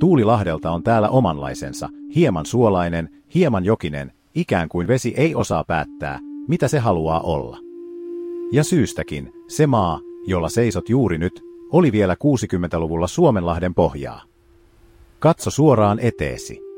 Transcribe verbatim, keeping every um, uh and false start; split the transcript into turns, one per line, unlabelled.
Tuulilahdelta on täällä omanlaisensa, hieman suolainen, hieman jokinen, ikään kuin vesi ei osaa päättää, mitä se haluaa olla. Ja syystäkin, se maa, jolla seisot juuri nyt, oli vielä kuusikymmentäluvulla Suomenlahden pohjaa. Katso suoraan eteesi.